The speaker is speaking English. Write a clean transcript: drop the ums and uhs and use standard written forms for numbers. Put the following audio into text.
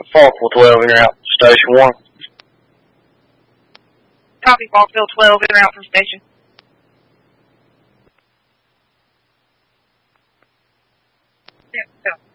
Falkville 12 in route from Station 1. Copy, Falkville 12 en route from Station. Yeah, so.